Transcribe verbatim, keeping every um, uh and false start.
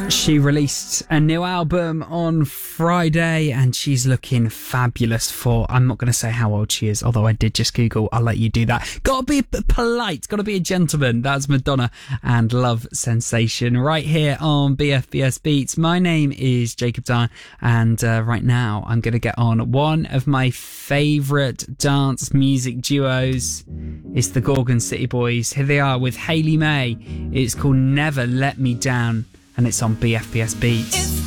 She released a new album on Friday and she's looking fabulous for, I'm not going to say how old she is, although I did just Google, I'll let you do that. Gotta be polite, gotta be a gentleman. That's Madonna and Love Sensation right here on B F B S Beats. My name is Jacob Dyer and uh, right now I'm going to get on one of my favourite dance music duos. It's the Gorgon City Boys. Here they are with Hayley May. It's called Never Let Me Down. And it's on B F B S Beats. It's